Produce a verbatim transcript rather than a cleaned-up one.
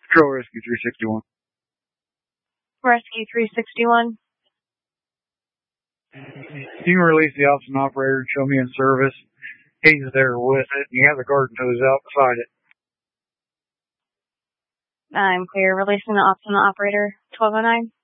Patrol Rescue three sixty-one. Rescue three sixty-one. You can release the officer and operator and show me in service. He's there with it, and you have the garden hose out beside it. I'm clear. Releasing the officer and operator. twelve oh nine.